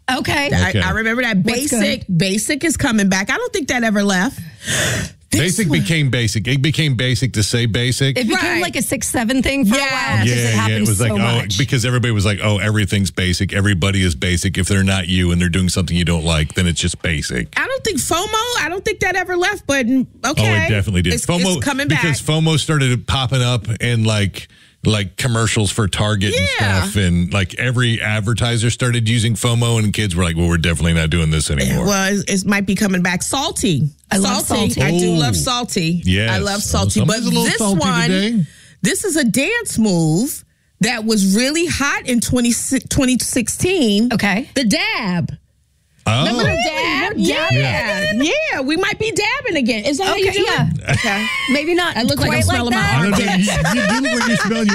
Okay. I remember that. Basic is coming back. I don't think that ever left. Basic became basic. It became basic to say basic. It became like a 6-7 thing for a while. Yeah. It was much. Because everybody was like, oh, everything's basic. Everybody is basic. If they're not you and they're doing something you don't like, then it's just basic. I don't think that ever left, but okay. Oh, it definitely did. It's coming back. Because FOMO started popping up and like commercials for Target and stuff, and like every advertiser started using FOMO, and kids were like, well, we're definitely not doing this anymore. Well, it might be coming back. Salty. I love Salty. I do love Salty. Yes. I love Salty. But this one, this is a dance move that was really hot in 2016. Okay. The dab. Oh. Remember the dab? Yeah. We might be dabbing again. Is that how you do it? Okay. Maybe not. I look like I'm smelling my I don't know. You look like you're smelling your